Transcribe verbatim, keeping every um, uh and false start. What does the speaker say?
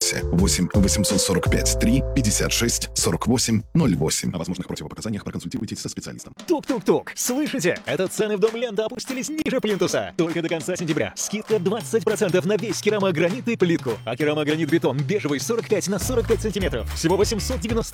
Ватсе. восемь восемьсот сорок пять три пятьдесят шесть сорок восемь ноль восемь. О возможных противопоказаниях проконсультируйтесь со специалистом. Тук-тук-тук. Слышите? Это цены в Дом Лента опустились ниже плинтуса. Только до конца сентября. Скидка двадцать процентов на весь керамогранит и плитку. А керамогранит бетон бежевый сорок пять на сорок пять сантиметров. Всего восемьсот девяносто